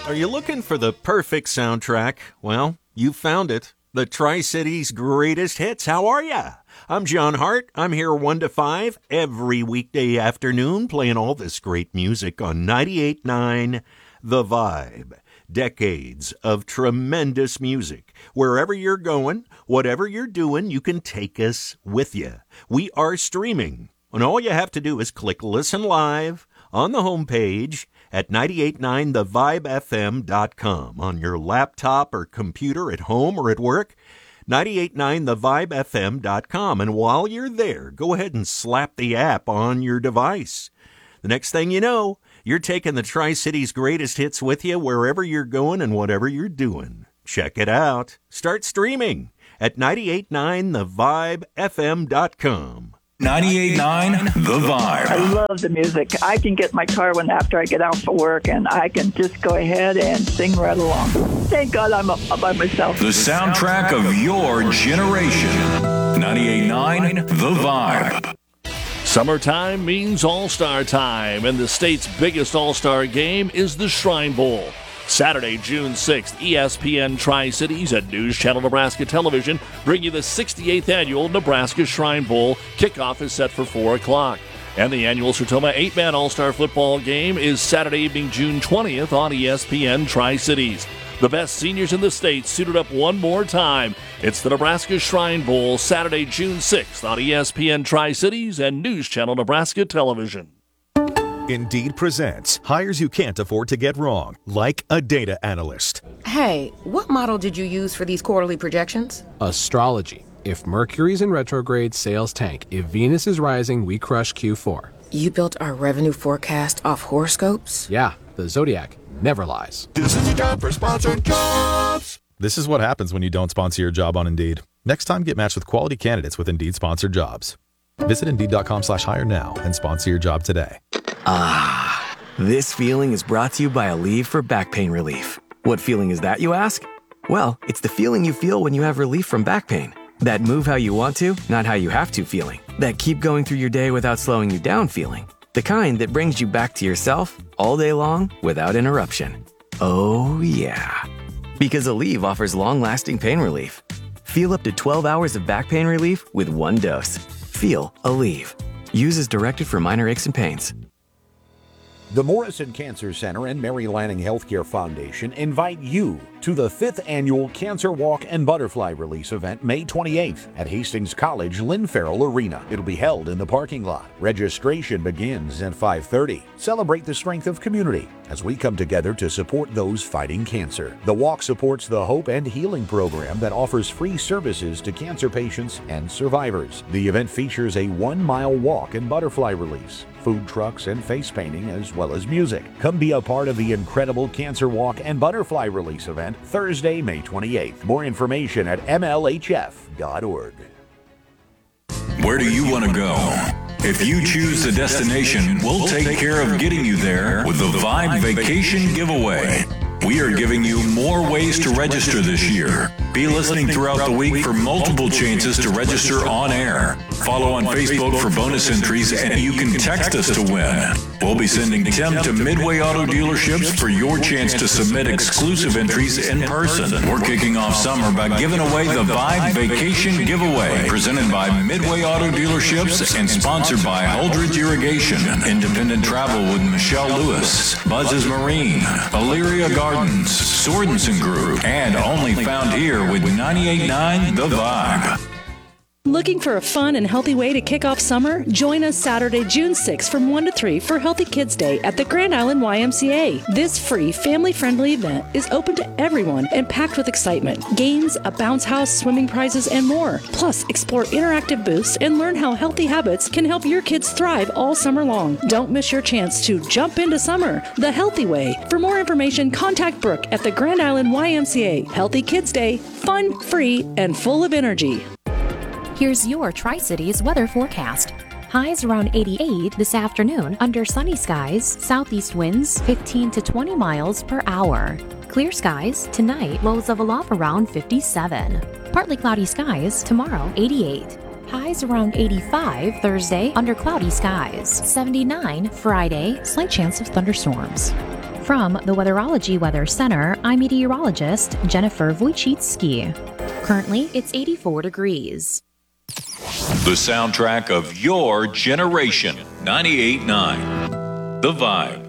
Are you looking for the perfect soundtrack? Well, you found it. The Tri-Cities Greatest Hits. How are ya? I'm John Hart. I'm here 1 to 5 every weekday afternoon playing all this great music on 98.9 The Vibe. Decades of tremendous music. Wherever you're going, whatever you're doing, you can take us with you. We are streaming, and all you have to do is click Listen Live on the homepage at 989thevibefm.com on your laptop or computer at home or at work, 989thevibefm.com. And while you're there, go ahead and slap the app on your device. The next thing you know, you're taking the Tri-Cities Greatest Hits with you wherever you're going and whatever you're doing. Check it out. Start streaming at 989thevibefm.com. 98.9 The Vibe. I love the music. I can get my car when after I get out for work, and I can just go ahead and sing right along. Thank God I'm up by myself. The soundtrack of your generation. 98.9 The Vibe. Summertime means All-Star time, and the state's biggest All-Star game is the Shrine Bowl. Saturday, June 6th, ESPN Tri-Cities and News Channel Nebraska Television bring you the 68th Annual Nebraska Shrine Bowl. Kickoff is set for 4 o'clock. And the annual Sertoma 8-man All-Star football game is Saturday evening, June 20th on ESPN Tri-Cities. The best seniors in the state suited up one more time. It's the Nebraska Shrine Bowl, Saturday, June 6th on ESPN Tri-Cities and News Channel Nebraska Television. Indeed presents hires you can't afford to get wrong, like a data analyst. Hey, what model did you use for these quarterly projections? Astrology. If Mercury's in retrograde, sales tank. If Venus is rising, we crush Q4. You built our revenue forecast off horoscopes? Yeah, the Zodiac never lies. This is a job for sponsored jobs. This is what happens when you don't sponsor your job on Indeed. Next time, get matched with quality candidates with Indeed sponsored jobs. Visit Indeed.com/hire now and sponsor your job today. Ah, this feeling is brought to you by Aleve for back pain relief. What feeling is that, you ask? Well, it's the feeling you feel when you have relief from back pain. That move how you want to, not how you have to feeling. That keep going through your day without slowing you down feeling. The kind that brings you back to yourself all day long without interruption. Oh, yeah. Because Aleve offers long-lasting pain relief. Feel up to 12 hours of back pain relief with one dose. Feel Aleve. Use as directed for minor aches and pains. The Morrison Cancer Center and Mary Lanning Healthcare Foundation invite you to the 5th Annual Cancer Walk and Butterfly Release event May 28th at Hastings College Lynn Farrell Arena. It'll be held in the parking lot. Registration begins at 5:30. Celebrate the strength of community as we come together to support those fighting cancer. The walk supports the Hope and Healing program that offers free services to cancer patients and survivors. The event features a 1-mile walk and butterfly release, food trucks and face painting, as well as music. Come be a part of the incredible Cancer Walk and Butterfly Release event Thursday, May 28th. More information at mlhf.org. Where do you want to go? If you choose the destination, we'll take care of getting you there with the Vibe Vacation Giveaway. We are giving you more ways to register this year. Be listening throughout the week for multiple chances to register on air. Follow on Facebook for bonus entries, and you can text us to win. We'll be sending Tim to Midway Auto Dealerships for your chance to submit exclusive entries in person. We're kicking off summer by giving away the Vibe Vacation Giveaway, presented by Midway Auto Dealerships and sponsored by Holdridge Irrigation, Independent Travel with Michelle Lewis, Buzz's Marine, Illyria Gardens, Sorensen Group, and only found here with 98.9 The Vibe. Looking for a fun and healthy way to kick off summer? Join us Saturday, June 6th from 1 to 3 for Healthy Kids Day at the Grand Island YMCA. This free, family-friendly event is open to everyone and packed with excitement. Games, a bounce house, swimming prizes, and more. Plus, explore interactive booths and learn how healthy habits can help your kids thrive all summer long. Don't miss your chance to jump into summer the healthy way. For more information, contact Brooke at the Grand Island YMCA. Healthy Kids Day, fun, free, and full of energy. Here's your Tri-Cities weather forecast. Highs around 88 this afternoon under sunny skies, southeast winds 15 to 20 miles per hour. Clear skies tonight, lows of a low around 57. Partly cloudy skies tomorrow, 88. Highs around 85 Thursday under cloudy skies, 79 Friday, slight chance of thunderstorms. From the Weatherology Weather Center, I'm meteorologist Jennifer Wojcicki. Currently, it's 84 degrees. The soundtrack of your generation. 98.9 The Vibe.